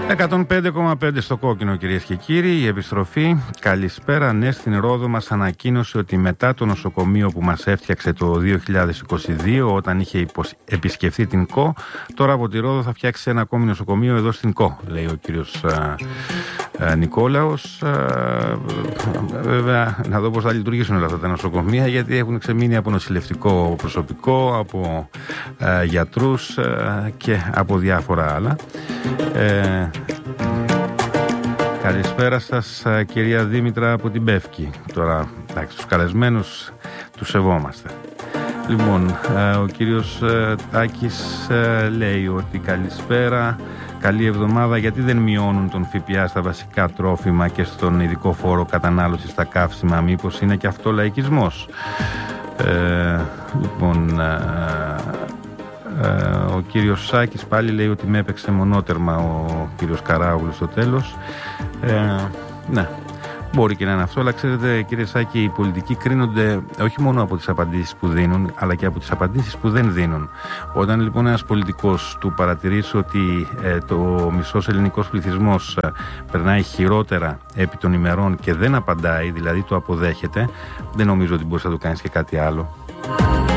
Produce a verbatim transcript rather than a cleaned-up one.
εκατόν πέντε κόμμα πέντε στο κόκκινο, κυρίες και κύριοι, η επιστροφή. Καλησπέρα. Ναι, στην Ρόδο μας ανακοίνωσε ότι μετά το νοσοκομείο που μας έφτιαξε το δύο χιλιάδες είκοσι δύο, όταν είχε υποσ... επισκεφθεί την ΚΟ, τώρα από τη Ρόδο θα φτιάξει ένα ακόμη νοσοκομείο εδώ στην ΚΟ, λέει ο κύριος α, α, Νικόλαος. Α, βέβαια, να δω πώς θα λειτουργήσουν όλα αυτά τα νοσοκομεία, γιατί έχουν ξεμείνει από νοσηλευτικό προσωπικό, από α, γιατρούς α, και από διάφορα άλλα. Ε, καλησπέρα σας, κυρία Δήμητρα από την Πεύκη. Τώρα, εντάξει, τους καλεσμένους τους σεβόμαστε. Λοιπόν, ο κύριος Τάκης λέει ότι καλησπέρα, καλή εβδομάδα. Γιατί δεν μειώνουν τον ΦΠΑ στα βασικά τρόφιμα και στον ειδικό φόρο κατανάλωσης στα καύσιμα? Μήπως είναι και αυτό λαϊκισμός? Ε, λοιπόν... Uh, ο κύριος Σάκης πάλι λέει ότι με έπαιξε μονότερμα ο κύριος Καράουλου στο τέλος. Uh, ναι, μπορεί και να είναι αυτό, αλλά ξέρετε, κύριε Σάκη, οι πολιτικοί κρίνονται όχι μόνο από τις απαντήσεις που δίνουν, αλλά και από τις απαντήσεις που δεν δίνουν. Όταν λοιπόν ένας πολιτικός του παρατηρήσει ότι ε, το μισός ελληνικός πληθυσμός ε, περνάει χειρότερα επί των ημερών και δεν απαντάει, δηλαδή το αποδέχεται, δεν νομίζω ότι μπορείς να το κάνεις και κάτι άλλο.